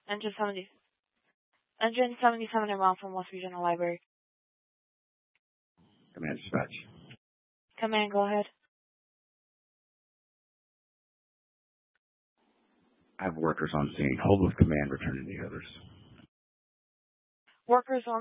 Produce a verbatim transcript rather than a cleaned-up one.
Engine seventy. Engine seventy-seven inbound from West Regional Library. Command dispatch. Command, go ahead. I have workers on scene. Hold with command, returning the others. Workers on